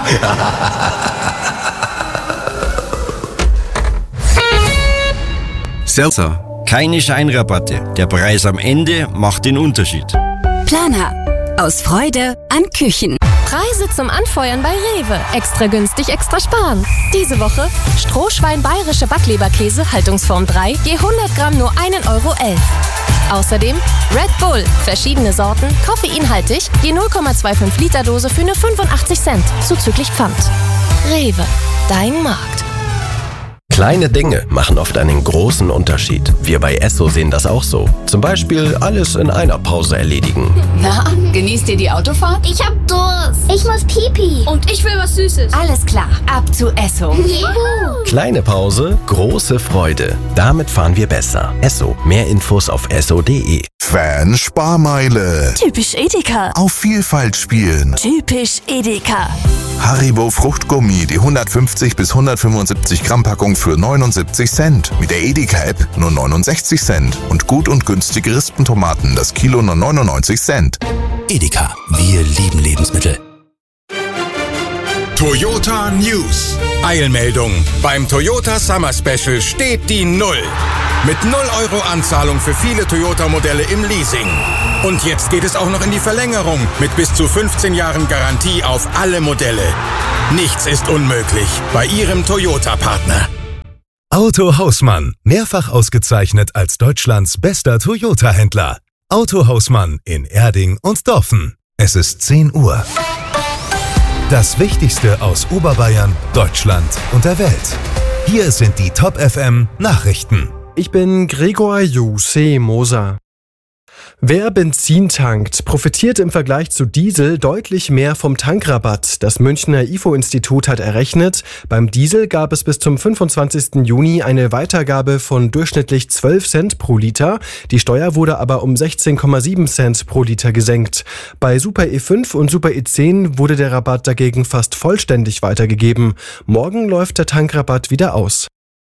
Seltzer. Keine Scheinrabatte. Der Preis am Ende macht den Unterschied. Planer. Aus Freude an Küchen. Preise zum Anfeuern bei Rewe. Extra günstig, extra sparen. Diese Woche Strohschwein bayerische Backleberkäse, Haltungsform 3, je 100 Gramm nur 1,11 Euro. Außerdem Red Bull, verschiedene Sorten, koffeinhaltig, je 0,25 Liter Dose für nur 85 Cent, zuzüglich Pfand. Rewe, dein Markt. Kleine Dinge machen oft einen großen Unterschied. Wir bei Esso sehen das auch so. Zum Beispiel alles in einer Pause erledigen. Na, genießt ihr die Autofahrt? Ich hab Durst. Ich muss Pipi. Und ich will was Süßes. Alles klar, ab zu Esso. Juhu. Kleine Pause, große Freude. Damit fahren wir besser. Esso. Mehr Infos auf esso.de. Fan-Sparmeile. Typisch Edeka. Auf Vielfalt spielen. Typisch Edeka. Haribo Fruchtgummi, die 150 bis 175 Gramm Packung für 79 Cent. Mit der Edeka-App nur 69 Cent. Und gut und günstige Rispentomaten, das Kilo nur 99 Cent. Edeka, wir lieben Lebensmittel. Toyota News. Eilmeldung. Beim Toyota Summer Special steht die 0. Mit 0 Euro Anzahlung für viele Toyota-Modelle im Leasing. Und jetzt geht es auch noch in die Verlängerung mit bis zu 15 Jahren Garantie auf alle Modelle. Nichts ist unmöglich bei Ihrem Toyota-Partner. Auto Hausmann, mehrfach ausgezeichnet als Deutschlands bester Toyota-Händler. Auto Hausmann in Erding und Dorfen. Es ist 10 Uhr. Das Wichtigste aus Oberbayern, Deutschland und der Welt. Hier sind die Top FM Nachrichten. Ich bin Gregor Jose Moser. Wer Benzin tankt, profitiert im Vergleich zu Diesel deutlich mehr vom Tankrabatt. Das Münchner IFO-Institut hat errechnet, beim Diesel gab es bis zum 25. Juni eine Weitergabe von durchschnittlich 12 Cent pro Liter. Die Steuer wurde aber um 16,7 Cent pro Liter gesenkt. Bei Super E5 und Super E10 wurde der Rabatt dagegen fast vollständig weitergegeben. Morgen läuft der Tankrabatt wieder aus.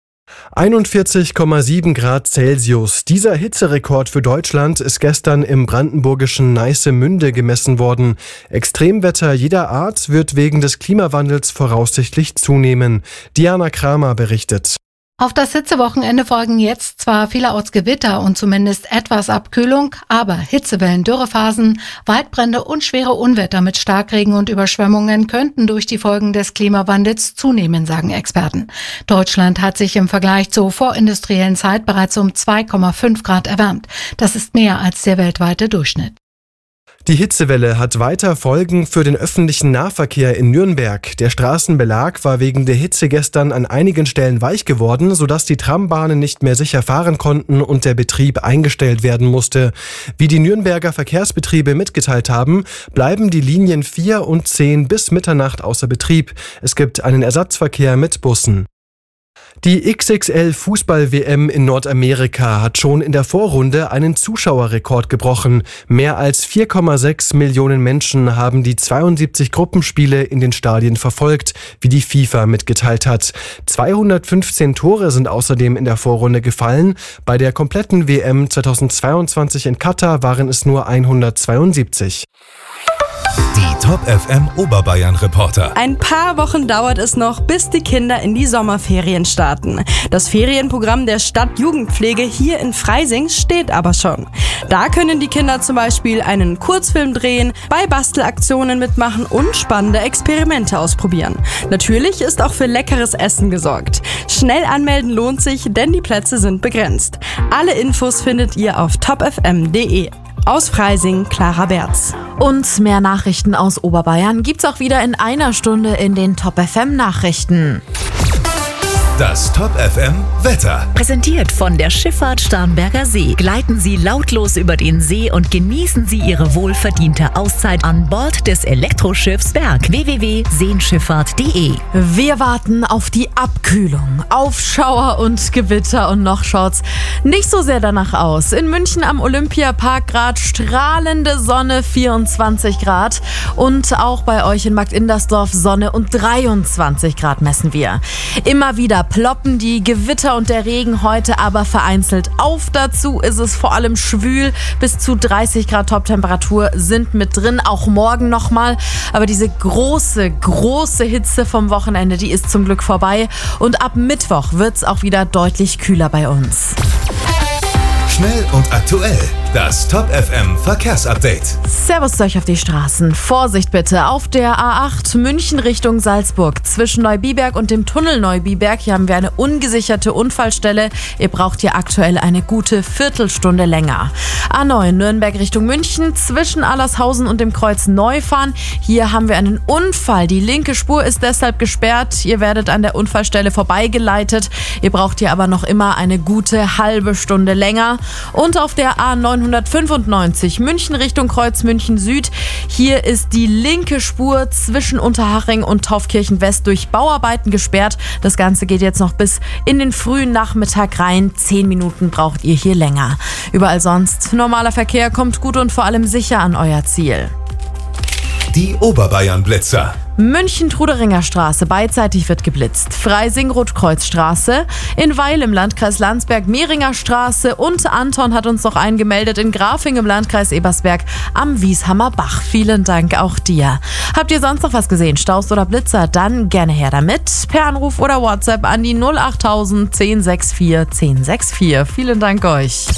41,7 Grad Celsius. Dieser Hitzerekord für Deutschland ist gestern im brandenburgischen Neissemünde gemessen worden. Extremwetter jeder Art wird wegen des Klimawandels voraussichtlich zunehmen. Diana Kramer berichtet. Auf das Hitzewochenende folgen jetzt zwar vielerorts Gewitter und zumindest etwas Abkühlung, aber Hitzewellen, Dürrephasen, Waldbrände und schwere Unwetter mit Starkregen und Überschwemmungen könnten durch die Folgen des Klimawandels zunehmen, sagen Experten. Deutschland hat sich im Vergleich zur vorindustriellen Zeit bereits um 2,5 Grad erwärmt. Das ist mehr als der weltweite Durchschnitt. Die Hitzewelle hat weiter Folgen für den öffentlichen Nahverkehr in Nürnberg. Der Straßenbelag war wegen der Hitze gestern an einigen Stellen weich geworden, sodass die Trambahnen nicht mehr sicher fahren konnten und der Betrieb eingestellt werden musste. Wie die Nürnberger Verkehrsbetriebe mitgeteilt haben, bleiben die Linien 4 und 10 bis Mitternacht außer Betrieb. Es gibt einen Ersatzverkehr mit Bussen. Die XXL-Fußball-WM in Nordamerika hat schon in der Vorrunde einen Zuschauerrekord gebrochen. Mehr als 4,6 Millionen Menschen haben die 72 Gruppenspiele in den Stadien verfolgt, wie die FIFA mitgeteilt hat. 215 Tore sind außerdem in der Vorrunde gefallen. Bei der kompletten WM 2022 in Katar waren es nur 172. Die Top FM Oberbayern Reporter. Ein paar Wochen dauert es noch, bis die Kinder in die Sommerferien starten. Das Ferienprogramm der Stadtjugendpflege hier in Freising steht aber schon. Da können die Kinder zum Beispiel einen Kurzfilm drehen, bei Bastelaktionen mitmachen und spannende Experimente ausprobieren. Natürlich ist auch für leckeres Essen gesorgt. Schnell anmelden lohnt sich, denn die Plätze sind begrenzt. Alle Infos findet ihr auf topfm.de. Aus Freising, Clara Berz. Und mehr Nachrichten aus Oberbayern gibt's auch wieder in einer Stunde in den Top FM Nachrichten. Das Top FM Wetter. Präsentiert von der Schifffahrt Starnberger See. Gleiten Sie lautlos über den See und genießen Sie Ihre wohlverdiente Auszeit an Bord des Elektroschiffs Berg. www.seenschifffahrt.de. Wir warten auf die Abkühlung, auf Schauer und Gewitter und noch schaut's nicht so sehr danach aus. In München am Olympiapark gerade strahlende Sonne, 24 Grad. Und auch bei euch in Markt Indersdorf Sonne und 23 Grad messen wir. Immer wieder ploppen die Gewitter und der Regen heute aber vereinzelt auf. Dazu ist es vor allem schwül. Bis zu 30 Grad Toptemperatur sind mit drin, auch morgen nochmal. Aber diese große Hitze vom Wochenende, die ist zum Glück vorbei. Und ab Mittwoch wird es auch wieder deutlich kühler bei uns. Schnell und aktuell. Das Top FM Verkehrsupdate. Servus zu euch auf die Straßen. Vorsicht bitte auf der A8 München Richtung Salzburg. Zwischen Neubiberg und dem Tunnel Neubiberg. Hier haben wir eine ungesicherte Unfallstelle. Ihr braucht hier aktuell eine gute Viertelstunde länger. A9 Nürnberg Richtung München. Zwischen Allershausen und dem Kreuz Neufahren. Hier haben wir einen Unfall. Die linke Spur ist deshalb gesperrt. Ihr werdet an der Unfallstelle vorbeigeleitet. Ihr braucht hier aber noch immer eine gute halbe Stunde länger. Und auf der A995 München Richtung Kreuz München Süd. Hier ist die linke Spur zwischen Unterhaching und Taufkirchen West durch Bauarbeiten gesperrt. Das Ganze geht jetzt noch bis in den frühen Nachmittag rein. 10 Minuten braucht ihr hier länger. Überall sonst normaler Verkehr, kommt gut und vor allem sicher an euer Ziel. Die Oberbayern-Blitzer. München-Truderinger Straße, beidseitig wird geblitzt. Freising-Rotkreuzstraße, in Weil im Landkreis Landsberg, Mehringer Straße und Anton hat uns noch eingemeldet in Grafing im Landkreis Ebersberg am Wieshammer Bach. Vielen Dank auch dir. Habt ihr sonst noch was gesehen, Staus oder Blitzer? Dann gerne her damit. Per Anruf oder WhatsApp an die 08000 1064 1064. Vielen Dank euch.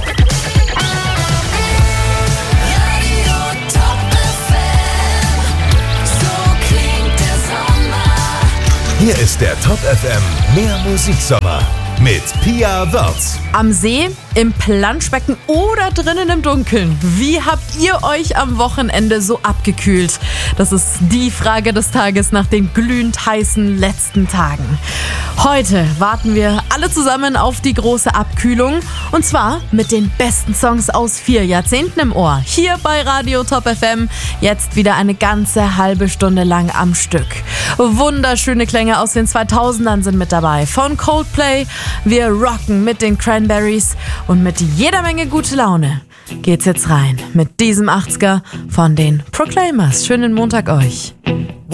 Hier ist der Top FM Mehr Musiksommer mit Pia Wörth. Am See, im Planschbecken oder drinnen im Dunkeln. Wie habt ihr euch am Wochenende so abgekühlt? Das ist die Frage des Tages nach den glühend heißen letzten Tagen. Heute warten wir alle zusammen auf die große Abkühlung. Und zwar mit den besten Songs aus 4 Jahrzehnten im Ohr. Hier bei Radio Top FM. Jetzt wieder eine ganze halbe Stunde lang am Stück. Wunderschöne Klänge aus den 2000ern sind mit dabei. Von Coldplay. Wir rocken mit den Cranberries und mit jeder Menge gute Laune geht's jetzt rein mit diesem 80er von den Proclaimers. Schönen Montag euch.